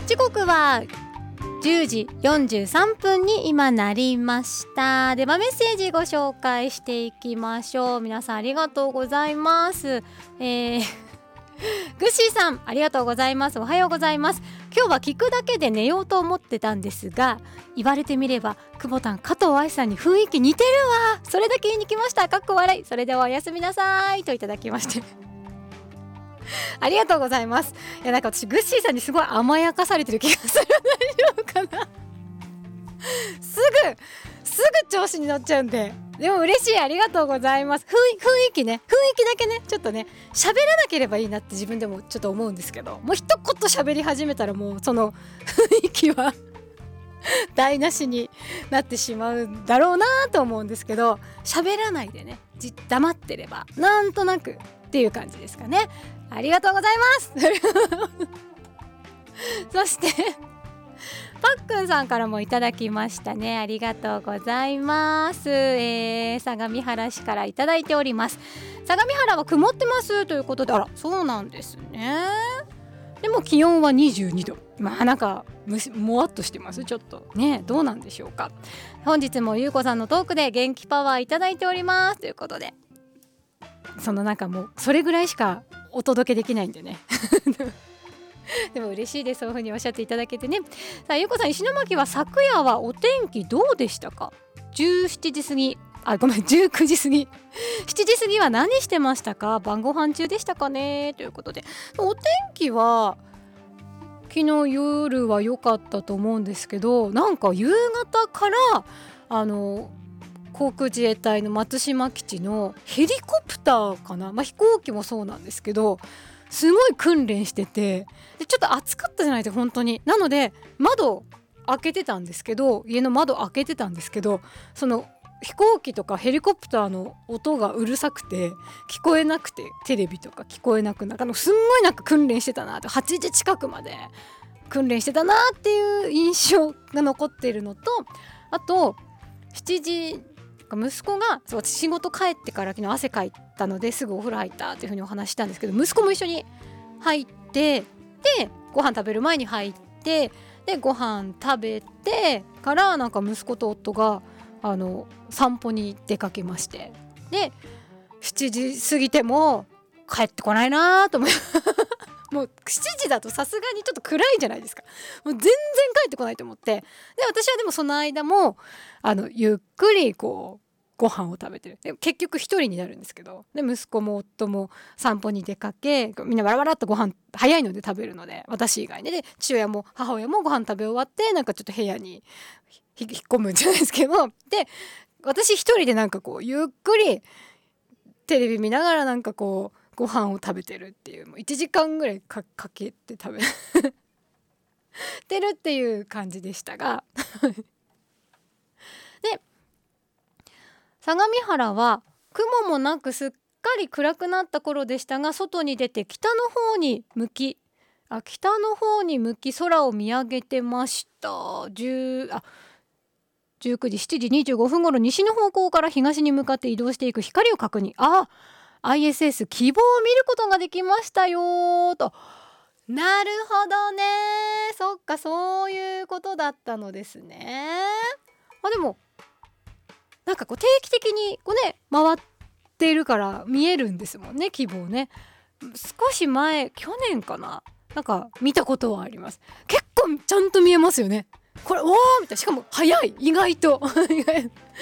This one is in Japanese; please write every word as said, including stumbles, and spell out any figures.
時刻はじゅうじよんじゅうさんぷんに今なりました。ではメッセージご紹介していきましょう。皆さんありがとうございます。えー、グッシーさんありがとうございます。おはようございます。今日は聞くだけで寝ようと思ってたんですが、言われてみれば久保田加藤愛さんに雰囲気似てるわ、それだけ言いに来ました。かっこ笑い。それではおやすみなさいといただきましてありがとうございます。いやなんか私グッシーさんにすごい甘やかされてる気がする。大丈夫かなすぐすぐ調子に乗っちゃうんで。でも嬉しい、ありがとうございます。雰囲、雰囲気ね、雰囲気だけね、ちょっとね喋らなければいいなって自分でもちょっと思うんですけど、もう一言喋り始めたらもうその雰囲気は台無しになってしまうんだろうなと思うんですけど、喋らないでねじ黙ってればなんとなくっていう感じですかね。ありがとうございますそしてパックンさんからもいただきましたね。ありがとうございます、えー、相模原市からいただいております。相模原は曇ってますということで、あらそうなんですね。でも気温はにじゅうにど、まあなんかむしもわっとしてます。ちょっとねどうなんでしょうか。本日もゆうこさんのトークで元気パワーいただいておりますということで、そのなんかもうそれぐらいしかお届けできないんでねでも嬉しいです、そういう風におっしゃっていただけてね。さあゆうこさん、石巻は昨夜はお天気どうでしたか。じゅうしちじ過ぎ、あごめんじゅうくじ過ぎしちじ過ぎは何してましたか。晩ご飯中でしたかねということで、お天気は昨日夜は良かったと思うんですけど、なんか夕方からあの航空自衛隊の松島基地のヘリコプターかな、まあ、飛行機もそうなんですけどすごい訓練してて、でちょっと暑かったじゃないですか本当に。なので窓開けてたんですけど、家の窓開けてたんですけど、その飛行機とかヘリコプターの音がうるさくて聞こえなくて、テレビとか聞こえなくなる、すんごいなんか訓練してたなって、はちじ近くまで訓練してたなっていう印象が残っているのと、あとしちじ息子がそう私仕事帰ってから昨日汗かいたのですぐお風呂入ったっていう風にお話したんですけど、息子も一緒に入って、でご飯食べる前に入って、でご飯食べてからなんか息子と夫があの散歩に出かけまして、でしちじ過ぎても帰ってこないなと思いもうしちじだとさすがにちょっと暗いじゃないですか。もう全然帰ってこないと思って、で私はでもその間もあのゆっくりこうご飯を食べてる。で結局一人になるんですけど、で息子も夫も散歩に出かけ、みんなバラバラっとご飯早いので食べるので、私以外ね、で父親も母親もご飯食べ終わってなんかちょっと部屋に引っ込むんじゃないですけど、で私一人でなんかこうゆっくりテレビ見ながらなんかこうご飯を食べてるっていう、もういちじかんぐらい か, かけて食べてるっていう感じでしたがで相模原は雲もなくすっかり暗くなった頃でしたが、外に出て北の方に向きあ北の方に向き空を見上げてました。10あじゅうくじしちじにじゅうごふん頃、西の方向から東に向かって移動していく光を確認。あ アイエスエス 希望を見ることができましたよと。なるほどね、そっかそういうことだったのですね。あでもなんかこう定期的にこうね回ってるから見えるんですもんね、希望ね。少し前去年かな、なんか見たことはあります。結構ちゃんと見えますよねこれ。おーみたいな、しかも早い、意外と